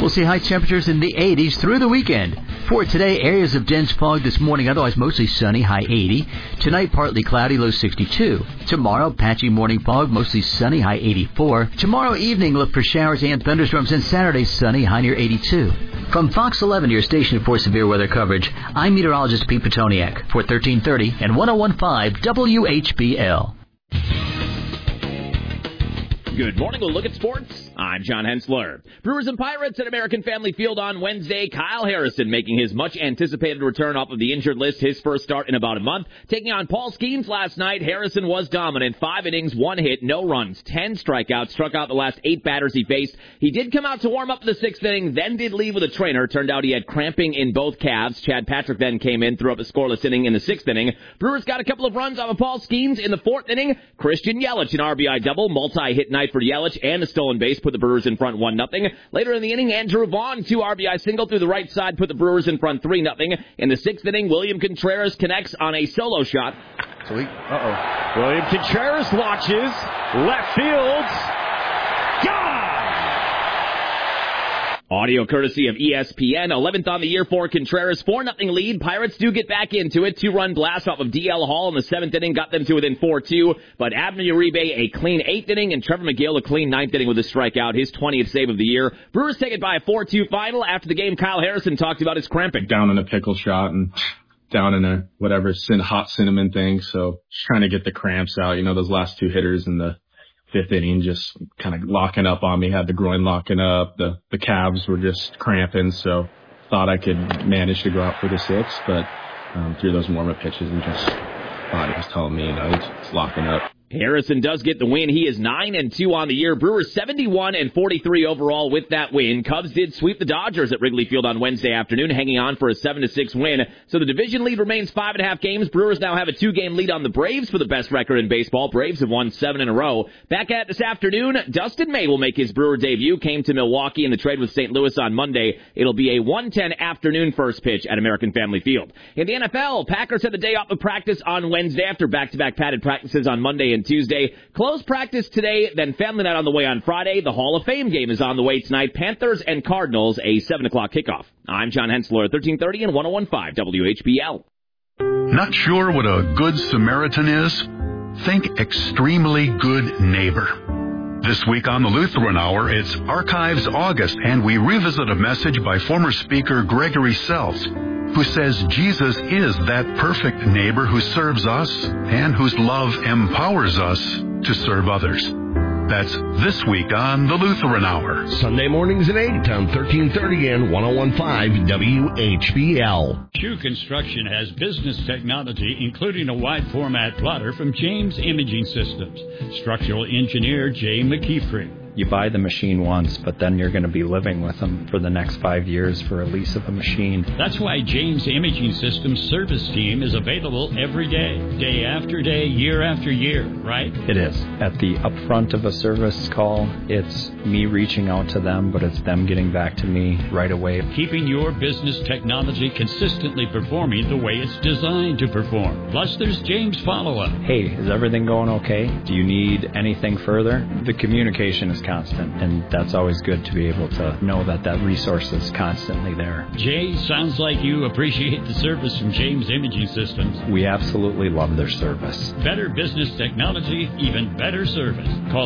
We'll see high temperatures in the 80s through the weekend. For today, areas of dense fog this morning, otherwise mostly sunny, high 80. Tonight, partly cloudy, low 62. Tomorrow, patchy morning fog, mostly sunny, high 84. Tomorrow evening, look for showers and thunderstorms, and Saturday, sunny, high near 82. From Fox 11, your station for severe weather coverage, I'm meteorologist Pete Petoniak for 1330 and 1015 WHBL. Good morning. We'll look at sports. I'm John Hensler. Brewers and Pirates at American Family Field on Wednesday. Kyle Harrison making his much-anticipated return off of the injured list, his first start in about a month. Taking on Paul Skeens last night, Harrison was dominant. 5 innings, 1 hit, no runs, 10 strikeouts, struck out the last 8 batters he faced. He did come out to warm up in the 6th inning, then did leave with a trainer. Turned out he had cramping in both calves. Chad Patrick then came in, threw up a scoreless inning in the 6th inning. Brewers got a couple of runs off of Paul Skeens in the 4th inning. Christian Yelich, an RBI double, multi-hit night for Yelich, and a stolen base put the Brewers in front 1-0. Later in the inning, Andrew Vaughn, 2 RBI single through the right side, put the Brewers in front 3-0. In the 6th inning, William Contreras connects on a solo shot. William Contreras launches left field. Gone! Audio courtesy of ESPN. 11th on the year for Contreras. 4-0 lead. Pirates do get back into it. 2-run blast off of DL Hall in the 7th inning. Got them to within 4-2. But Abner Uribe a clean 8th inning. And Trevor McGill a clean 9th inning with a strikeout. His 20th save of the year. Brewers take it by a 4-2 final. After the game, Kyle Harrison talked about his cramping. Down in a pickle shot and down in a whatever hot cinnamon thing. So just trying to get the cramps out. You know, those last 2 hitters in the 5th inning just kind of locking up on me, had the groin locking up, the calves were just cramping, so thought I could manage to go out for the 6th, but through those warm-up pitches and just thought it was telling me, it's locking up. Harrison does get the win. He is 9-2 on the year. Brewers 71-43 overall with that win. Cubs did sweep the Dodgers at Wrigley Field on Wednesday afternoon, hanging on for a 7-6 win. So the division lead remains 5.5 games. Brewers now have a 2-game lead on the Braves for the best record in baseball. Braves have won 7 in a row. Back at this afternoon, Dustin May will make his Brewer debut. Came to Milwaukee in the trade with St. Louis on Monday. It'll be a 1:10 afternoon first pitch at American Family Field. In the NFL, Packers had the day off of practice on Wednesday after back-to-back padded practices on Monday and Tuesday. Closed practice today, then family night on the way on Friday. The Hall of Fame game is on the way tonight. Panthers and Cardinals, a 7 o'clock kickoff. I'm John Hensler, 1330 and 1015 WHBL. Not sure what a good Samaritan is? Think extremely good neighbor. This week on the Lutheran Hour, it's Archives August, and we revisit a message by former speaker Gregory Seltz, who says Jesus is that perfect neighbor who serves us and whose love empowers us to serve others. That's this week on the Lutheran Hour. Sunday mornings at 8 on 1330 and 1015 WHBL. Shoe Construction has business technology, including a wide format plotter from James Imaging Systems. Structural engineer Jay McKeefrey. You buy the machine once, but then you're going to be living with them for the next 5 years for a lease of a machine. That's why James Imaging Systems service team is available every day, day after day, year after year, right? It is. At the upfront of a service call, it's me reaching out to them, but it's them getting back to me right away. Keeping your business technology consistently performing the way it's designed to perform. Plus, there's James follow-up. Hey, is everything going okay? Do you need anything further? The communication is constant, and that's always good to be able to know that that resource is constantly there. Jay, sounds like you appreciate the service from James Imaging Systems. We absolutely love their service. Better business technology, even better service. Call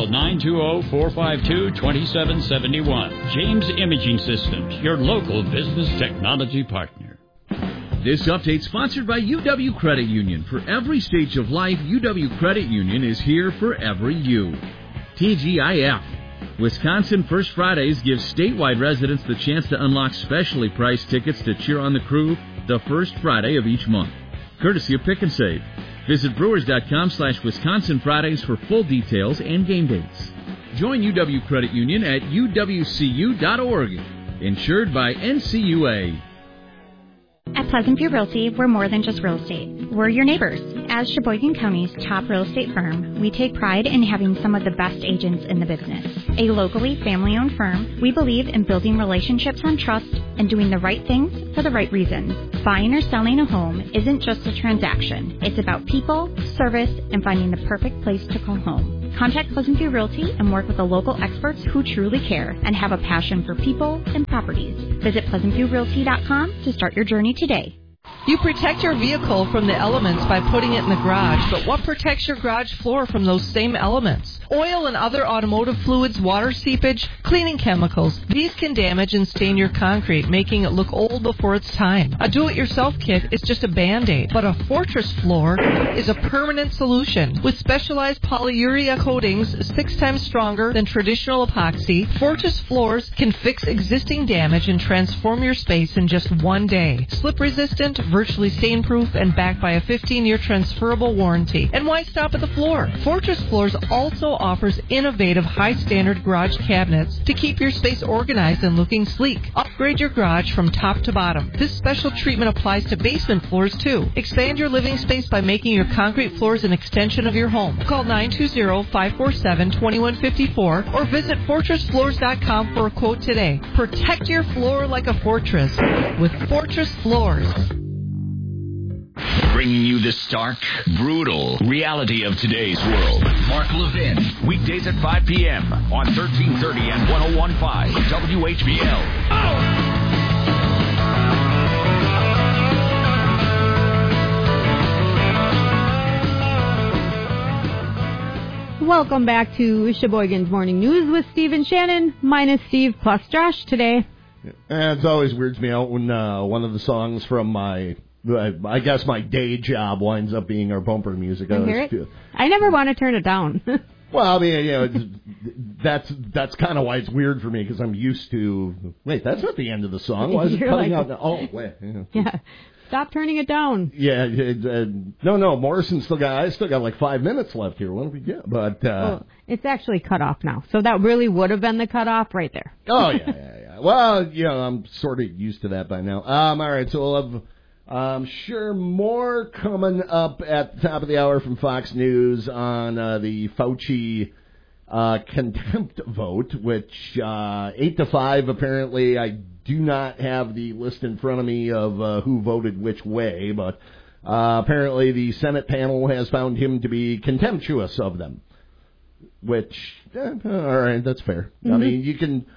920-452-2771. James Imaging Systems, your local business technology partner. This update sponsored by UW Credit Union. For every stage of life, UW Credit Union is here for every you. TGIF. Wisconsin First Fridays gives statewide residents the chance to unlock specially priced tickets to cheer on the crew the first Friday of each month, courtesy of Pick and Save. Visit brewers.com/Wisconsin Fridays for full details and game dates. Join UW Credit Union at uwcu.org. Insured by NCUA. At Pleasant View Realty, we're more than just real estate. We're your neighbors. As Sheboygan County's top real estate firm, we take pride in having some of the best agents in the business. A locally family-owned firm, we believe in building relationships on trust and doing the right things for the right reasons. Buying or selling a home isn't just a transaction. It's about people, service, and finding the perfect place to call home. Contact Pleasant View Realty and work with the local experts who truly care and have a passion for people and properties. Visit PleasantViewRealty.com to start your journey today. You protect your vehicle from the elements by putting it in the garage, but what protects your garage floor from those same elements? Oil and other automotive fluids, water seepage, cleaning chemicals. These can damage and stain your concrete, making it look old before its time. A do-it-yourself kit is just a Band-Aid, but a Fortress floor is a permanent solution. With specialized polyurea coatings 6 times stronger than traditional epoxy, Fortress floors can fix existing damage and transform your space in just one day. Slip-resistant, virtually stain-proof, and backed by a 15-year transferable warranty. And why stop at the floor? Fortress Floors also offers innovative, high-standard garage cabinets to keep your space organized and looking sleek. Upgrade your garage from top to bottom. This special treatment applies to basement floors, too. Expand your living space by making your concrete floors an extension of your home. Call 920-547-2154 or visit FortressFloors.com for a quote today. Protect your floor like a fortress with Fortress Floors. Bringing you the stark, brutal reality of today's world. Mark Levin, weekdays at 5 p.m. on 1330 and 101.5 WHBL. Welcome back to Sheboygan's Morning News with Steve and Shannon, minus Steve plus Josh today. And it always weirds me out when one of the songs from my day job winds up being our bumper music. I never want to turn it down. Well, I mean, that's kind of why it's weird for me, because I'm used to. Wait, that's not the end of the song. Why is it cutting out? Oh, wait. Yeah. Stop turning it down. Yeah, no. Morrison I still got like 5 minutes left here. What do we get? But it's actually cut off now, so that really would have been the cutoff right there. Oh yeah. Well, I'm sort of used to that by now. All right, so we'll have. Sure, more coming up at the top of the hour from Fox News on the Fauci contempt vote, which 8 to 5, apparently. I do not have the list in front of me of who voted which way, but apparently the Senate panel has found him to be contemptuous of them, which, all right, that's fair. Mm-hmm. I mean,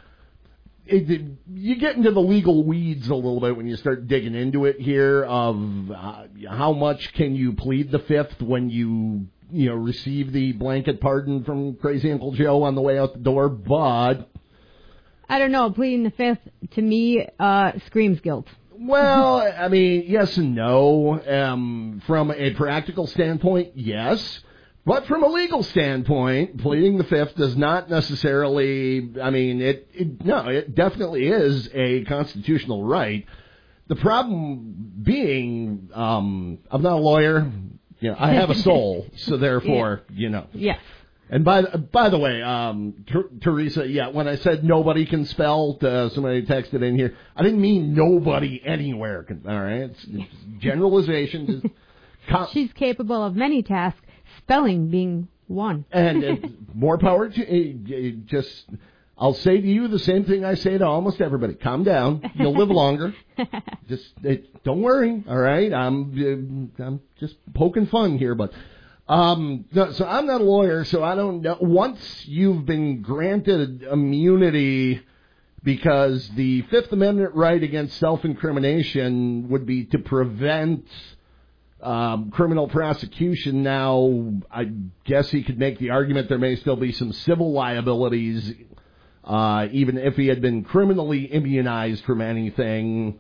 you get into the legal weeds a little bit when you start digging into it here of how much can you plead the fifth when you receive the blanket pardon from Crazy Uncle Joe on the way out the door, but I don't know, pleading the fifth to me screams guilt. Well, I mean, yes and no. From a practical standpoint, yes. But from a legal standpoint, pleading the fifth does not necessarily, I mean, it definitely is a constitutional right. The problem being, I'm not a lawyer. I have a soul, so therefore, Yes. And by the way, Teresa, when I said nobody can spell, somebody texted in here, I didn't mean nobody anywhere can, all right? It's generalization. She's capable of many tasks. Spelling being one. And more power to I'll say to you the same thing I say to almost everybody. Calm down. You'll live longer. Don't worry. All right. I'm just poking fun here, but no, so I'm not a lawyer, so I don't know. Once you've been granted immunity, because the Fifth Amendment right against self-incrimination would be to prevent criminal prosecution. Now, I guess he could make the argument there may still be some civil liabilities, even if he had been criminally immunized from anything.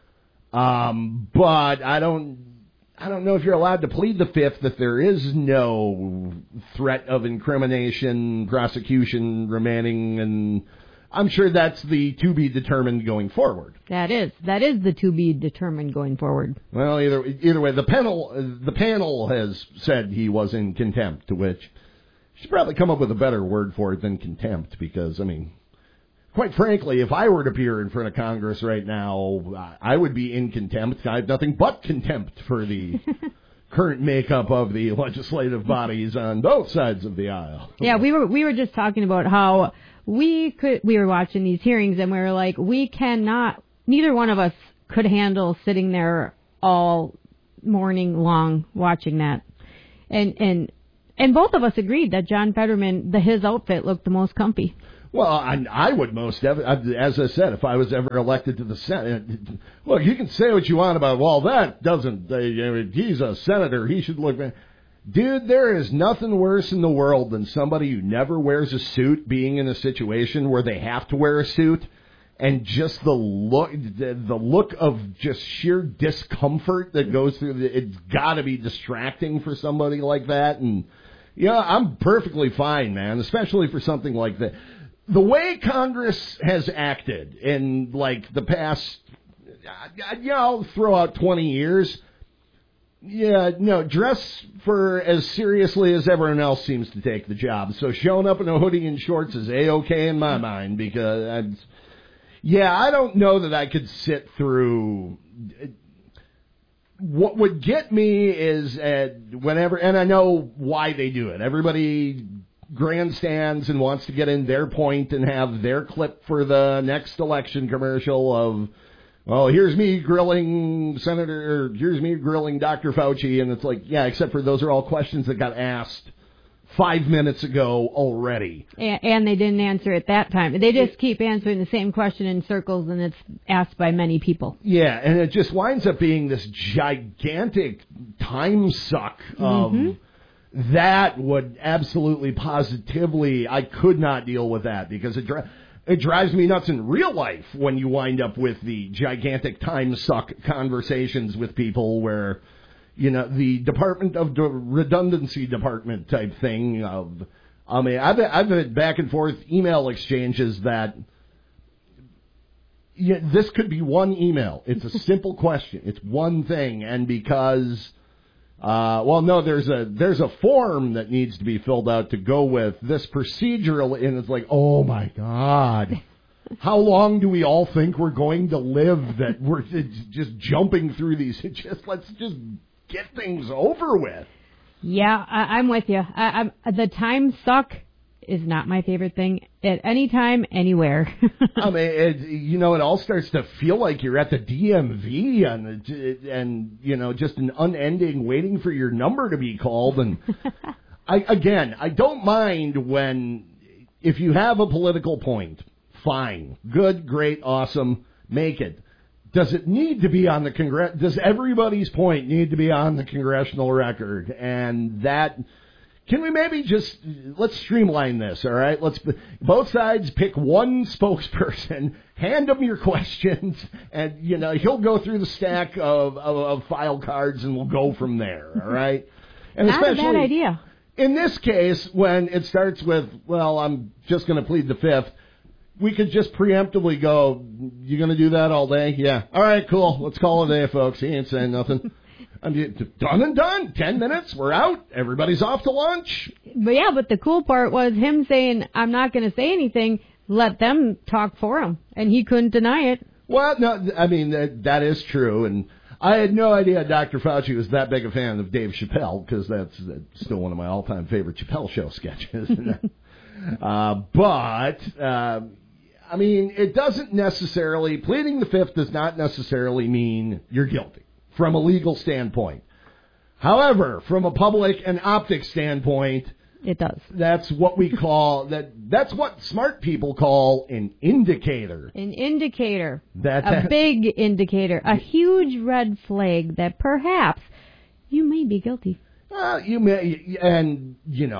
But I don't know if you're allowed to plead the fifth if there is no threat of incrimination, prosecution remaining, and I'm sure that's the to be determined going forward. That is the to be determined going forward. Well, either way, the panel has said he was in contempt, which should probably come up with a better word for it than contempt, because I mean, quite frankly, if I were to appear in front of Congress right now, I would be in contempt. I have nothing but contempt for the current makeup of the legislative bodies on both sides of the aisle. Yeah, we were just talking about how we were watching these hearings and we were like, neither one of us could handle sitting there all morning long watching that. And And both of us agreed that John Fetterman, his outfit looked the most comfy. Well, I would most definitely, as I said, if I was ever elected to the Senate, look, you can say what you want about, well, that doesn't, he's a senator, he should look, dude, there is nothing worse in the world than somebody who never wears a suit being in a situation where they have to wear a suit, and just the look of just sheer discomfort that goes through, it's got to be distracting for somebody like that, and, yeah, I'm perfectly fine, man, especially for something like that. The way Congress has acted in, like, the past, I'll throw out 20 years. Yeah, no, dress for as seriously as everyone else seems to take the job. So showing up in a hoodie and shorts is A-okay in my mind because, I don't know that I could sit through. What would get me is whenever, and I know why they do it. Everybody grandstands and wants to get in their point and have their clip for the next election commercial of, well, here's me grilling Senator, or here's me grilling Dr. Fauci, and it's like, yeah, except for those are all questions that got asked 5 minutes ago already. And they didn't answer it that time. They just keep answering the same question in circles, and it's asked by many people. Yeah, and it just winds up being this gigantic time suck of... That would absolutely, positively, I could not deal with that because it drives me nuts in real life when you wind up with the gigantic time suck conversations with people where, the Department of Redundancy Department type thing of, I've had back and forth email exchanges that, this could be one email. It's a simple question. It's one thing. And because... there's a form that needs to be filled out to go with this procedural, and it's like, oh my God, how long do we all think we're going to live that we're just jumping through these? Let's just get things over with. Yeah, I'm with you. The time suck is not my favorite thing at any time, anywhere. It all starts to feel like you're at the DMV and just an unending waiting for your number to be called. And I don't mind if you have a political point, fine, good, great, awesome, make it. Does it need to be on the does everybody's point need to be on the congressional record? And that... Can we maybe let's streamline this, all right? Both sides pick one spokesperson, hand him your questions, and, he'll go through the stack of file cards and we'll go from there, all right? And not a bad idea. In this case, when it starts with, well, I'm just going to plead the fifth, we could just preemptively go, you going to do that all day? Yeah. All right, cool. Let's call it a day, folks. He ain't saying nothing. Done and done. 10 minutes. We're out. Everybody's off to lunch. But the cool part was him saying, I'm not going to say anything. Let them talk for him. And he couldn't deny it. Well, no, that is true. And I had no idea Dr. Fauci was that big a fan of Dave Chappelle, because that's still one of my all-time favorite Chappelle Show sketches. It doesn't necessarily, pleading the fifth does not necessarily mean you're guilty. From a legal standpoint. However, from a public and optic standpoint, it does. That's what we call that's what smart people call an indicator. An indicator. A big indicator. A huge red flag that perhaps you may be guilty. You may, and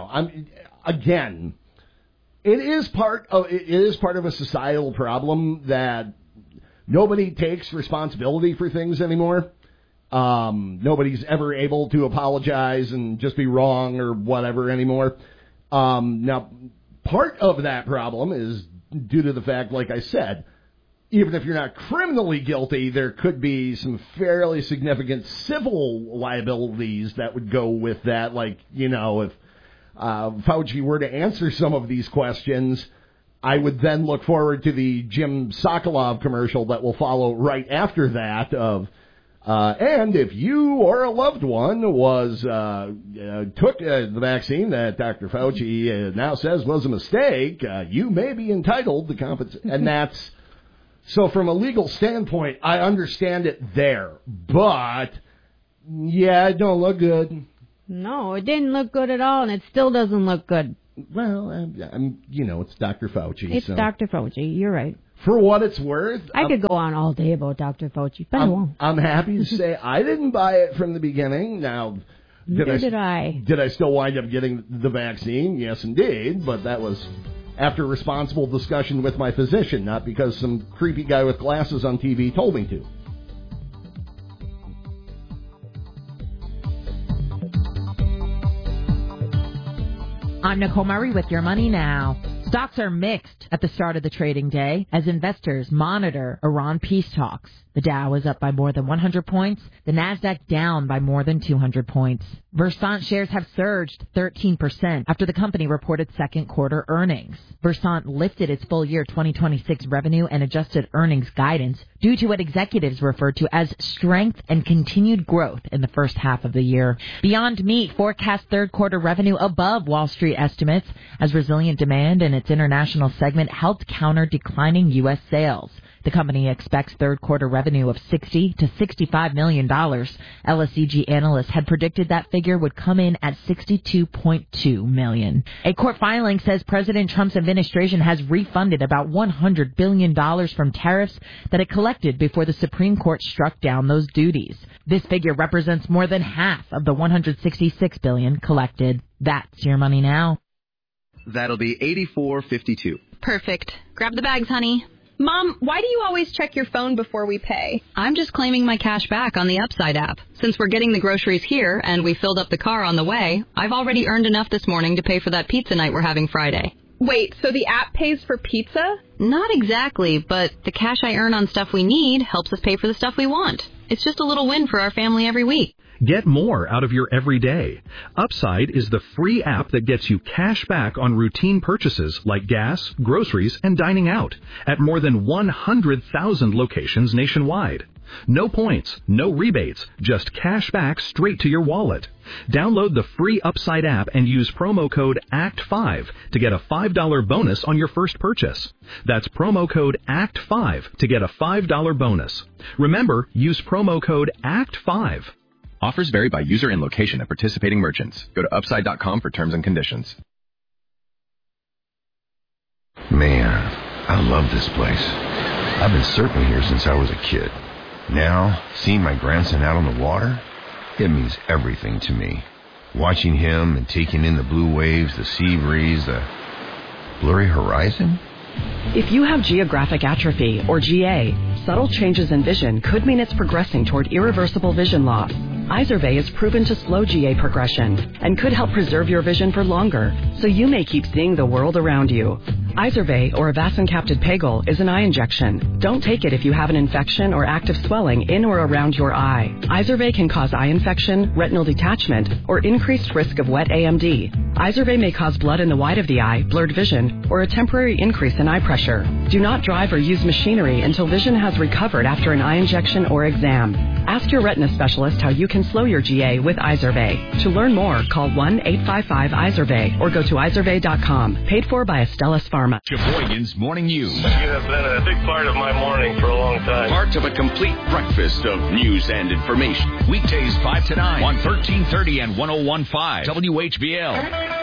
it is part of a societal problem that nobody takes responsibility for things anymore. Nobody's ever able to apologize and just be wrong or whatever anymore. Now, part of that problem is due to the fact, like I said, even if you're not criminally guilty, there could be some fairly significant civil liabilities that would go with that. Like, if Fauci were to answer some of these questions, I would then look forward to the Jim Sokolov commercial that will follow right after that of, and if you or a loved one took the vaccine that Dr. Fauci now says was a mistake, you may be entitled to compensation. And that's, so from a legal standpoint, I understand it there. But, yeah, it don't look good. No, it didn't look good at all, and it still doesn't look good. Well, it's Dr. Fauci. It's Dr. Fauci. You're right. For what it's worth, I could go on all day about Dr. Fauci, but I won't. I'm happy to say I didn't buy it from the beginning. Now, did I? Did I still wind up getting the vaccine? Yes, indeed. But that was after responsible discussion with my physician, not because some creepy guy with glasses on TV told me to. I'm Nicole Murray with Your Money Now. Stocks are mixed at the start of the trading day as investors monitor Iran peace talks. The Dow is up by more than 100 points, the Nasdaq down by more than 200 points. Versant shares have surged 13% after the company reported second quarter earnings. Versant lifted its full year 2026 revenue and adjusted earnings guidance due to what executives referred to as strength and continued growth in the first half of the year. Beyond Meat forecasts third quarter revenue above Wall Street estimates as resilient demand in its international segment helped counter declining U.S. sales. The company expects third quarter revenue of $60 to $65 million. LSEG analysts had predicted that figure would come in at $62.2 million. A court filing says President Trump's administration has refunded about $100 billion from tariffs that it collected before the Supreme Court struck down those duties. This figure represents more than half of the $166 billion collected. That's Your Money Now. That'll be $84.52. Perfect. Grab the bags, honey. Mom, why do you always check your phone before we pay? I'm just claiming my cash back on the Upside app. Since we're getting the groceries here and we filled up the car on the way, I've already earned enough this morning to pay for that pizza night we're having Friday. Wait, so the app pays for pizza? Not exactly, but the cash I earn on stuff we need helps us pay for the stuff we want. It's just a little win for our family every week. Get more out of your everyday. Upside is the free app that gets you cash back on routine purchases like gas, groceries, and dining out at more than 100,000 locations nationwide. No points, no rebates, just cash back straight to your wallet. Download the free Upside app and use promo code ACT5 to get a $5 bonus on your first purchase. That's promo code ACT5 to get a $5 bonus. Remember, use promo code ACT5. Offers vary by user and location at participating merchants. Go to Upside.com for terms and conditions. Man, I love this place. I've been surfing here since I was a kid. Now, seeing my grandson out on the water, it means everything to me. Watching him and taking in the blue waves, the sea breeze, the blurry horizon. If you have geographic atrophy, or GA, subtle changes in vision could mean it's progressing toward irreversible vision loss. Izervay is proven to slow GA progression and could help preserve your vision for longer, so you may keep seeing the world around you. Izervay, or avacincaptad pegol, is an eye injection. Don't take it if you have an infection or active swelling in or around your eye. Izervay can cause eye infection, retinal detachment, or increased risk of wet AMD. Izervay may cause blood in the white of the eye, blurred vision, or a temporary increase in eye pressure. Do not drive or use machinery until vision has recovered after an eye injection or exam. Ask your retina specialist how you can slow your GA with Izervay. To learn more, call 1-855-IZERVAY or go to izervay.com. Paid for by Astellas Pharma. Sheboygan's Morning News. You have been a big part of my morning for a long time. Part of a complete breakfast of news and information. Weekdays 5 to 9 on 1330 and 101.5 WHBL.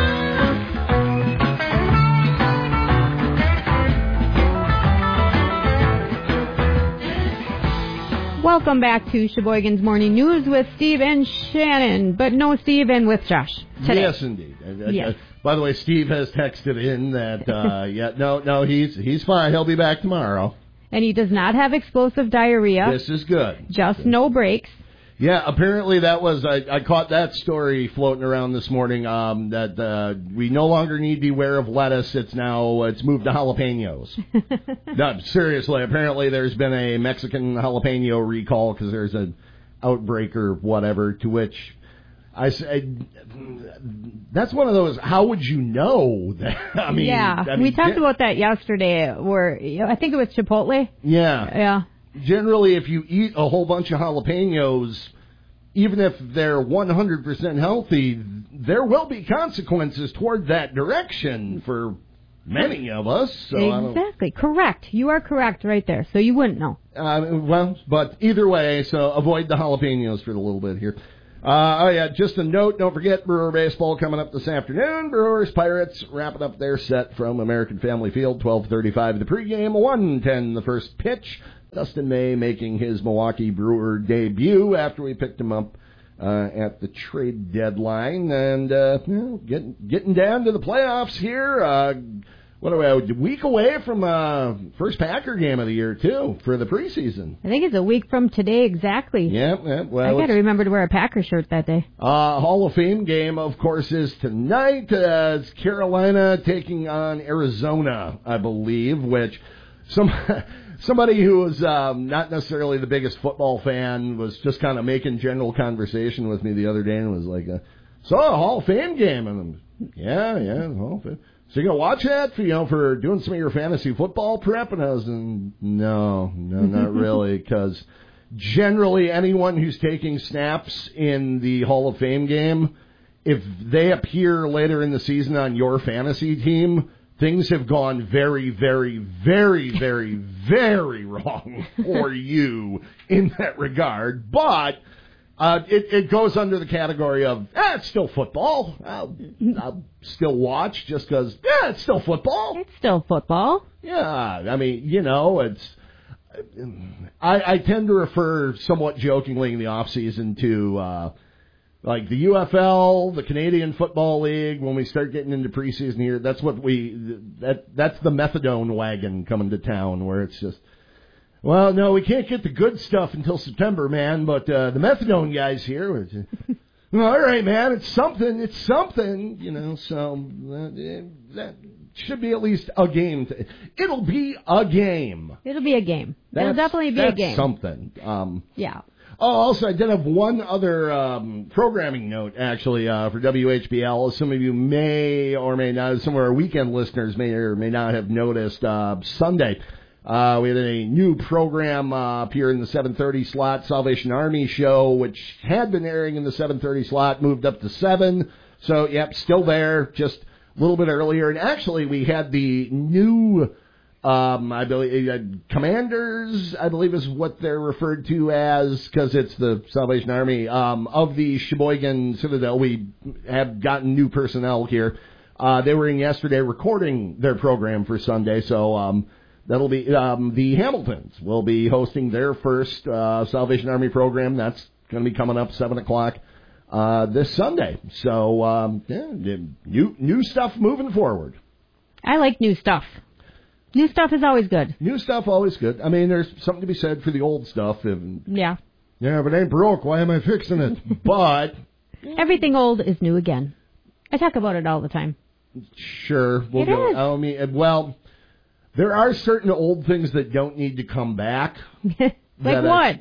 Welcome back to Sheboygan's Morning News with Steve and Shannon, but no Steve and with Josh today. Yes, indeed. Yes. By the way, Steve has texted in that, he's fine. He'll be back tomorrow. And he does not have explosive diarrhea. This is good. Just no breaks. Yeah, apparently that was, I caught that story floating around this morning, that we no longer need to beware of lettuce. It's moved to jalapenos. No, seriously, apparently there's been a Mexican jalapeno recall because there's an outbreak or whatever, to which I said, that's one of those, how would you know that? We talked about that yesterday where, I think it was Chipotle. Yeah. Generally, if you eat a whole bunch of jalapenos, even if they're 100% healthy, there will be consequences toward that direction for many of us. So exactly. Correct. You are correct right there. So you wouldn't know. But either way, so avoid the jalapenos for a little bit here. Just a note, don't forget Brewer Baseball coming up this afternoon. Brewers, Pirates, wrapping up their set from American Family Field, 12:35 the pregame, 1:10 the first pitch. Dustin May making his Milwaukee Brewer debut after we picked him up at the trade deadline. And getting down to the playoffs here. What are we, a week away from first Packer game of the year, too, for the preseason. I think it's a week from today exactly. Yeah, well, I got to remember to wear a Packer shirt that day. Hall of Fame game, of course, is tonight. It's Carolina taking on Arizona, I believe, which somebody who was not necessarily the biggest football fan was just kind of making general conversation with me the other day and was like, so a Hall of Fame game. And yeah, Hall of Fame. So you're going to watch that for doing some of your fantasy football prep? And I was, no, not really, because generally anyone who's taking snaps in the Hall of Fame game, if they appear later in the season on your fantasy team, things have gone very, very, very, very, very wrong for you in that regard. But it goes under the category of, it's still football. I'll still watch just because, it's still football. It's still football. Yeah, I mean, it's... I tend to refer somewhat jokingly in the off-season to, like the UFL, the Canadian Football League. When we start getting into preseason here, that's what that's the methadone wagon coming to town, where it's just, well, no, we can't get the good stuff until September, man, but the methadone guys here, all right, man, it's something, so that should be at least a game. It'll be a game. It'll be a game. It'll definitely be a game. That's something. Yeah. Oh, also, I did have one other programming note, actually, for WHBL. Some of you may or may not, some of our weekend listeners may or may not have noticed, Sunday, we had a new program up here in the 7:30 slot, Salvation Army show, which had been airing in the 7:30 slot, moved up to 7. So, yep, still there, just a little bit earlier. And actually, we had the new... I believe commanders, I believe is what they're referred to as, because it's the Salvation Army, of the Sheboygan Citadel. We have gotten new personnel here. They were in yesterday recording their program for Sunday, so that'll be the Hamiltons will be hosting their first Salvation Army program. That's going to be coming up 7 o'clock this Sunday. So, new stuff moving forward. I like new stuff. New stuff is always good. New stuff always good. I mean, there's something to be said for the old stuff. Yeah. Yeah, if it ain't broke, why am I fixing it? But... everything old is new again. I talk about it all the time. Sure. It is. I mean, well, there are certain old things that don't need to come back. Like what?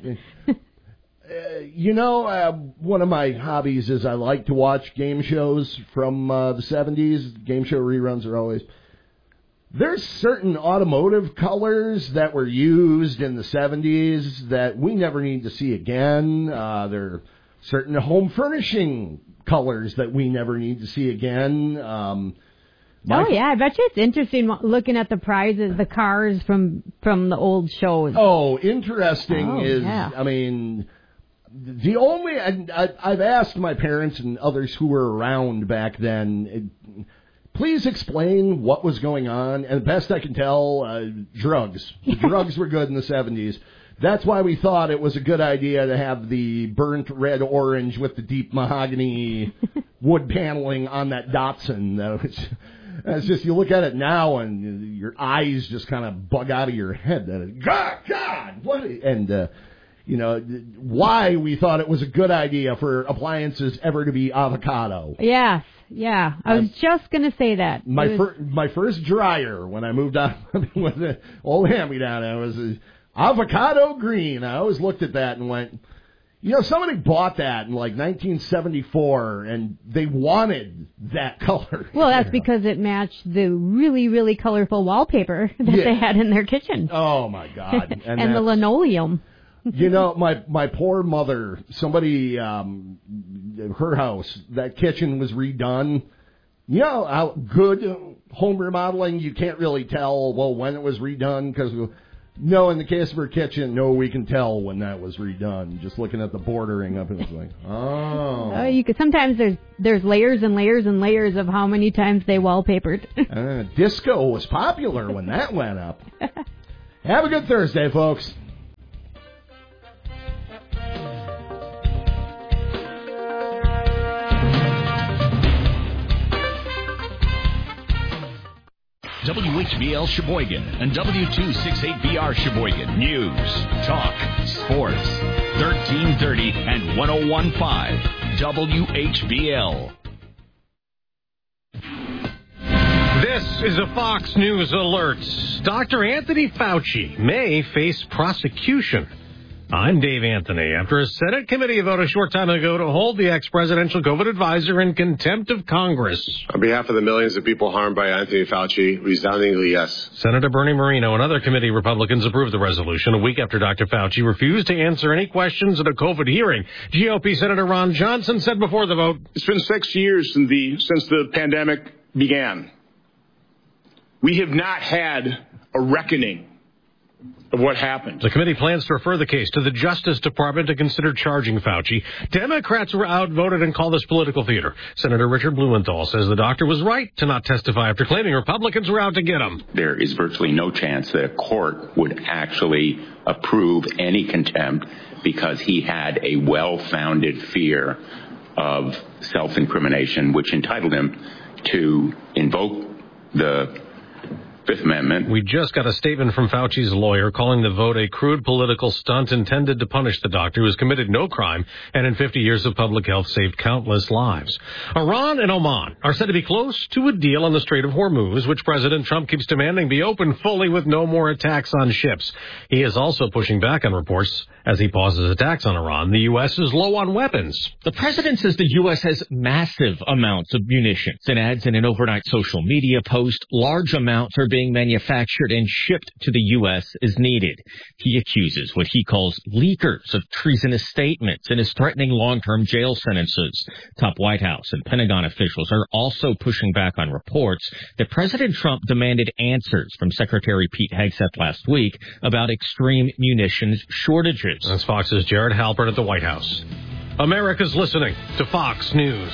One of my hobbies is I like to watch game shows from the 70s. Game show reruns are always... There's certain automotive colors that were used in the 70s that we never need to see again. There are certain home furnishing colors that we never need to see again. I bet you it's interesting looking at the prizes, the cars from the old shows. Oh, interesting yeah. I mean, the only... I've asked my parents and others who were around back then... please explain what was going on. And the best I can tell, drugs. The drugs were good in the 70s. That's why we thought it was a good idea to have the burnt red-orange with the deep mahogany wood paneling on that Datsun. It's just, you look at it now and your eyes just kind of bug out of your head. God, what? And, why we thought it was a good idea for appliances ever to be avocado. Yes. Yeah, I was just going to say that. My first dryer when I moved out with the old hand-me-down, it was avocado green. I always looked at that and went, somebody bought that in like 1974 and they wanted that color. Well, that's because it matched the really, really colorful wallpaper that they had in their kitchen. Oh, my God. And the linoleum. My poor mother, somebody, her house, that kitchen was redone. How good home remodeling, you can't really tell, when it was redone, because No, in the Casper kitchen, no, we can tell when that was redone. Just looking at the bordering up, it was like, oh. You could sometimes there's layers and layers and layers of how many times they wallpapered. Disco was popular when that went up. Have a good Thursday, folks. WHBL Sheboygan and W268BR Sheboygan. News, talk, sports. 1330 and 101.5 WHBL. This is a Fox News alert. Dr. Anthony Fauci may face prosecution. I'm Dave Anthony. After a Senate committee voted a short time ago to hold the ex-presidential COVID advisor in contempt of Congress. On behalf of the millions of people harmed by Anthony Fauci, resoundingly yes. Senator Bernie Moreno and other committee Republicans approved the resolution a week after Dr. Fauci refused to answer any questions at a COVID hearing. GOP Senator Ron Johnson said before the vote, "It's been 6 years since the pandemic began. We have not had a reckoning of what happened." The committee plans to refer the case to the Justice Department to consider charging Fauci. Democrats were outvoted and called this political theater. Senator Richard Blumenthal says the doctor was right to not testify after claiming Republicans were out to get him. There is virtually no chance that a court would actually approve any contempt because he had a well-founded fear of self-incrimination, which entitled him to invoke the Fifth Amendment. We just got a statement from Fauci's lawyer calling the vote a crude political stunt intended to punish the doctor who has committed no crime and in 50 years of public health saved countless lives. Iran and Oman are said to be close to a deal on the Strait of Hormuz, which President Trump keeps demanding be open fully with no more attacks on ships. He is also pushing back on reports as he pauses attacks on Iran. The U.S. is low on weapons. The president says the U.S. has massive amounts of munitions and adds in an overnight social media post large amounts are being manufactured and shipped to the U.S. as needed. He accuses what he calls leakers of treasonous statements and is threatening long-term jail sentences. Top White House and Pentagon officials are also pushing back on reports that President Trump demanded answers from Secretary Pete Hegseth last week about extreme munitions shortages. That's Fox's Jared Halpern at the White House. America's listening to Fox News.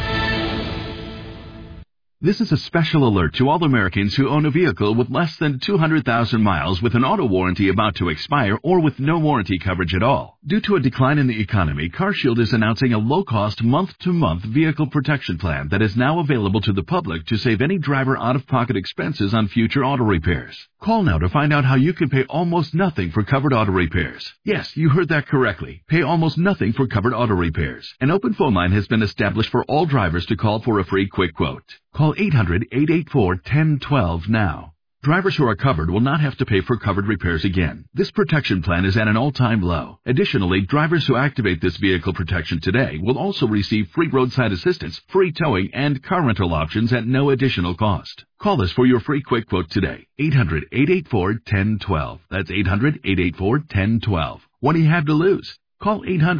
This is a special alert to all Americans who own a vehicle with less than 200,000 miles with an auto warranty about to expire or with no warranty coverage at all. Due to a decline in the economy, CarShield is announcing a low-cost month-to-month vehicle protection plan that is now available to the public to save any driver out-of-pocket expenses on future auto repairs. Call now to find out how you can pay almost nothing for covered auto repairs. Yes, you heard that correctly. Pay almost nothing for covered auto repairs. An open phone line has been established for all drivers to call for a free quick quote. Call 800-884-1012 now. Drivers who are covered will not have to pay for covered repairs again. This protection plan is at an all-time low. Additionally, drivers who activate this vehicle protection today will also receive free roadside assistance, free towing, and car rental options at no additional cost. Call us for your free quick quote today. 800-884-1012. That's 800-884-1012. What do you have to lose? Call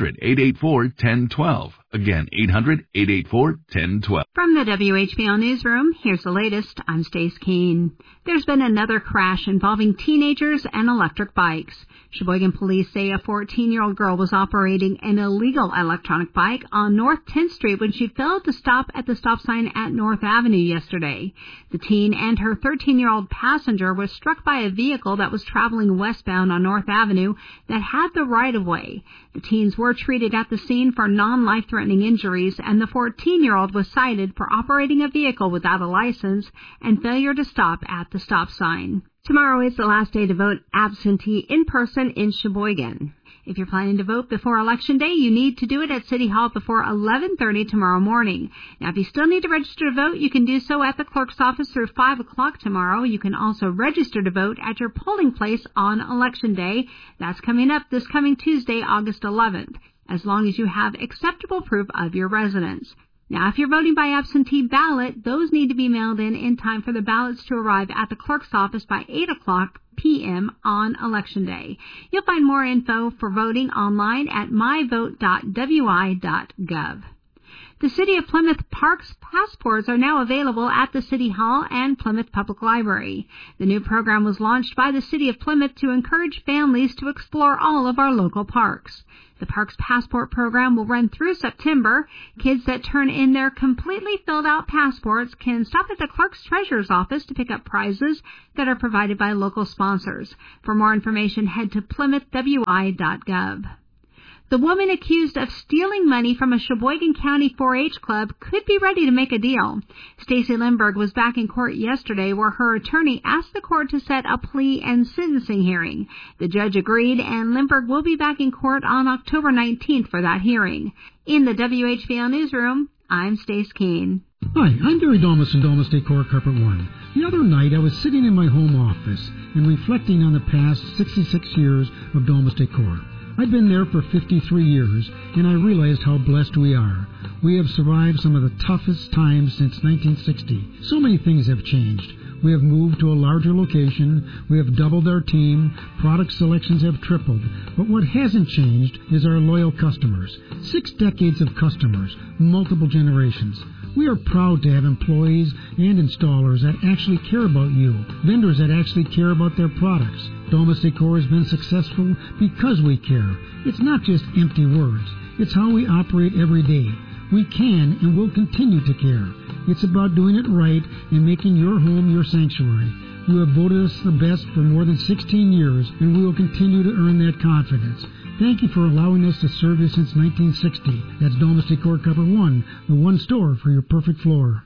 800-884-1012. Again, 800-884-1012. From the WHBL Newsroom, here's the latest. I'm Stace Keene. There's been another crash involving teenagers and electric bikes. Sheboygan police say a 14-year-old girl was operating an illegal electronic bike on North 10th Street when she failed to stop at the stop sign at North Avenue yesterday. The teen and her 13-year-old passenger were struck by a vehicle that was traveling westbound on North Avenue that had the right-of-way. The teens were treated at the scene for non-life-threatening injuries, and the 14-year-old was cited for operating a vehicle without a license and failure to stop at the stop sign. Tomorrow is the last day to vote absentee in person in Sheboygan. If you're planning to vote before Election Day, you need to do it at City Hall before 11:30 tomorrow morning. Now, if you still need to register to vote, you can do so at the clerk's office through 5 o'clock tomorrow. You can also register to vote at your polling place on Election Day. That's coming up this coming Tuesday, August 11th, as long as you have acceptable proof of your residence. Now, if you're voting by absentee ballot, those need to be mailed in time for the ballots to arrive at the clerk's office by 8 o'clock p.m. on Election Day. You'll find more info for voting online at myvote.wi.gov. The City of Plymouth Parks passports are now available at the City Hall and Plymouth Public Library. The new program was launched by the City of Plymouth to encourage families to explore all of our local parks. The Parks Passport program will run through September. Kids that turn in their completely filled out passports can stop at the Clerk's Treasurer's office to pick up prizes that are provided by local sponsors. For more information, head to plymouthwi.gov. The woman accused of stealing money from a Sheboygan County 4-H club could be ready to make a deal. Stacey Lindbergh was back in court yesterday where her attorney asked the court to set a plea and sentencing hearing. The judge agreed, and Lindbergh will be back in court on October 19th for that hearing. In the WHVL newsroom, I'm Stace Keene. Hi, I'm Gary Domus from Domus Decor Carpet One. The other night I was sitting in my home office and reflecting on the past 66 years of Domus Decor. I've been there for 53 years, and I realized how blessed we are. We have survived some of the toughest times since 1960. So many things have changed. We have moved to a larger location, we have doubled our team, product selections have tripled. But what hasn't changed is our loyal customers. 6 decades of customers, multiple generations. We are proud to have employees and installers that actually care about you, vendors that actually care about their products. Domus Decor has been successful because we care. It's not just empty words. It's how we operate every day. We can and will continue to care. It's about doing it right and making your home your sanctuary. You have voted us the best for more than 16 years, and we will continue to earn that confidence. Thank you for allowing us to serve you since 1960. That's Domus Decor Carpet One, the one store for your perfect floor.